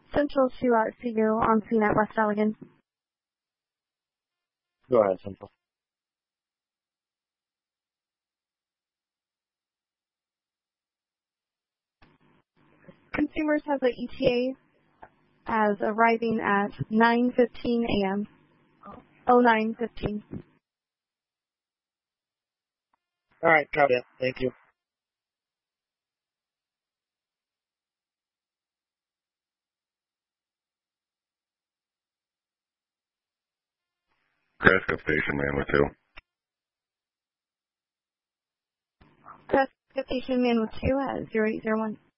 Central to see you on scene at West Allegan. Go ahead, Central. Consumers has the ETA as arriving at 9:15 a.m. 09:15. All right, copy it. Thank you. Prescott Station, man with 2. Prescott Station, man with 2 at 0801.